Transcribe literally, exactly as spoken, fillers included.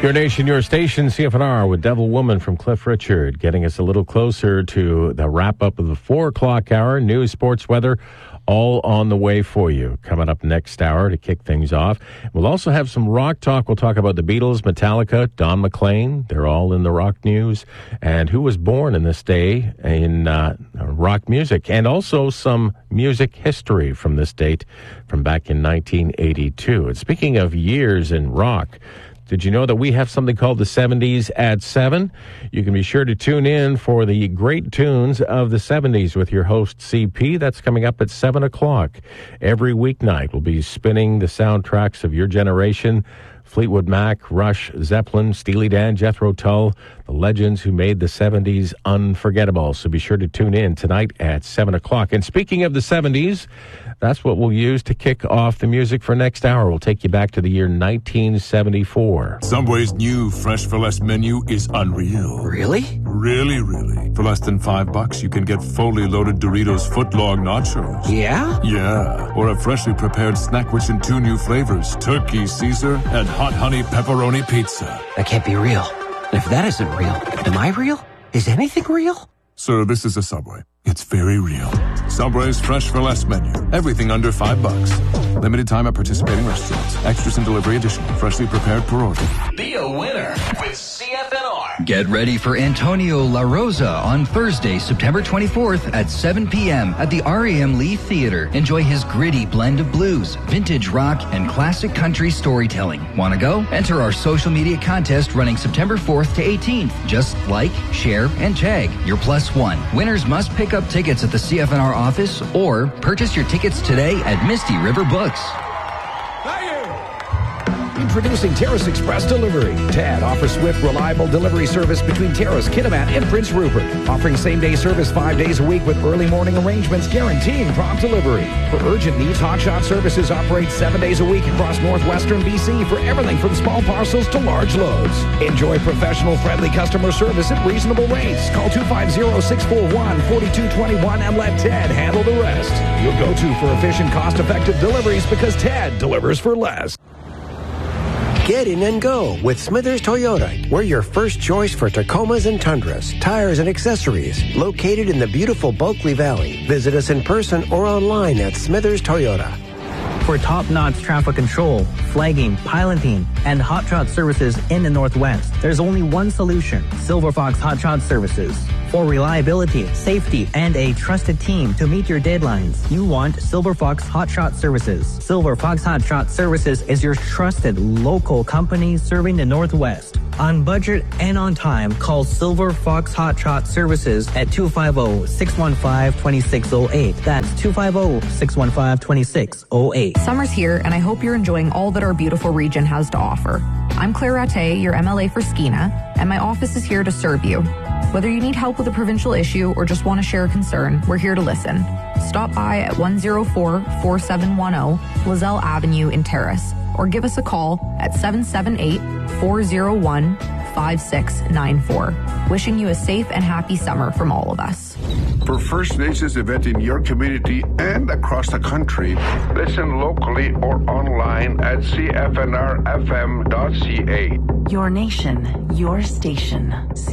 Your Nation, Your Station, C F N R with Devil Woman from Cliff Richard, getting us a little closer to the wrap-up of the four o'clock hour. News, sports, weather, all on the way for you. Coming up next hour to kick things off. We'll also have some rock talk. We'll talk about the Beatles, Metallica, Don McLean. They're all in the rock news. And who was born in this day in uh, rock music. And also some music history from this date from back in nineteen eighty-two. And speaking of years in rock, did you know that we have something called the seventies at seven? You can be sure to tune in for the great tunes of the seventies with your host, C P. That's coming up at seven o'clock. Every weeknight, we'll be spinning the soundtracks of your generation. Fleetwood Mac, Rush, Zeppelin, Steely Dan, Jethro Tull, the legends who made the seventies unforgettable. So be sure to tune in tonight at seven o'clock. And speaking of the seventies, that's what we'll use to kick off the music for next hour. We'll take you back to the year nineteen seventy-four. Subway's new Fresh for Less menu is unreal. Really? Really, really. For less than five bucks, you can get fully loaded Doritos footlong nachos. Yeah? Yeah. Or a freshly prepared snack rich in two new flavors, turkey Caesar and hot honey pepperoni pizza. That can't be real. If that isn't real, am I real? Is anything real? Sir, this is a Subway. It's very real. Subway's Fresh for Less menu. Everything under five bucks. Limited time at participating restaurants. Extras and delivery additional. Freshly prepared per order. Be a winner with C F N R. Get ready for Antonio La Rosa on Thursday, September twenty-fourth at seven p.m. at the R E M Lee Theater. Enjoy his gritty blend of blues, vintage rock, and classic country storytelling. Want to go? Enter our social media contest running September fourth to eighteenth. Just like, share, and tag your plus one. Winners must pick up tickets at the C F N R office or purchase your tickets today at Misty River Books. Introducing Terrace Express Delivery. Tad offers swift, reliable delivery service between Terrace, Kitimat, and Prince Rupert. Offering same-day service five days a week with early morning arrangements guaranteeing prompt delivery. For urgent needs, Hotshot Services operates seven days a week across northwestern B C for everything from small parcels to large loads. Enjoy professional, friendly customer service at reasonable rates. Call two five zero, six four one, four two two one and let Ted handle the rest. Your go-to for efficient, cost-effective deliveries because Ted delivers for less. Get in and go with Smithers Toyota. We're your first choice for Tacomas and Tundras, tires and accessories. Located in the beautiful Bulkley Valley. Visit us in person or online at Smithers Toyota. For top-notch traffic control, flagging, piloting, and Hot Shot services in the Northwest, there's only one solution: Silver Fox Hot Shot Services. For reliability, safety, and a trusted team to meet your deadlines, you want Silver Fox Hot Shot Services. Silver Fox Hot Shot Services is your trusted local company serving the Northwest. On budget and on time, call Silver Fox Hot Shot Services at two five zero, six one five, two six zero eight. That's two five zero, six one five, two six zero eight. Summer's here, and I hope you're enjoying all that our beautiful region has to offer. I'm Claire Rattay, your M L A for Skeena, and my office is here to serve you. Whether you need help with a provincial issue or just want to share a concern, we're here to listen. Stop by at one oh four, four seven one zero Lozelle Avenue in Terrace, or give us a call at seven seven eight, four oh one, five six nine four. Wishing you a safe and happy summer from all of us. For First Nations event in your community and across the country, listen locally or online at c f n r f m dot c a. Your nation, your station.